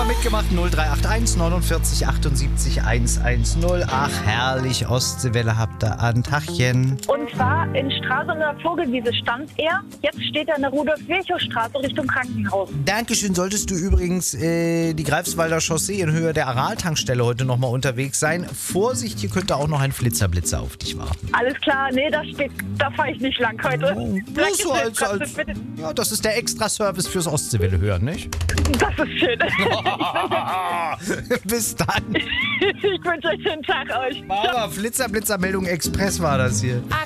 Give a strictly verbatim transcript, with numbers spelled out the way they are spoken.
mitgemacht. null drei acht eins neunundvierzig achtundsiebzig hundertzehn. Ach, herrlich. Ostseewelle habt ihr an. Tachchen. Und zwar in Straße in der Vogelwiese stand er. Jetzt steht er in der Rudolf-Virchow-Straße Richtung Krankenhaus. Dankeschön. Solltest du übrigens äh, die Greifswalder Chaussee in Höhe der Aral-Tankstelle heute nochmal unterwegs sein. Vorsicht, hier könnte auch noch ein Flitzer-Blitzer auf dich warten. Alles klar, nee, da steht, da fahre ich nicht lang heute. Oh, bloß so als, als, ja, das ist der Extra-Service fürs Ostseewelle hören, nicht? Das ist schön. Bis dann. Ich wünsche euch einen schönen Tag euch. Aber Flitzer-Blitzer-Meldung Express war das hier.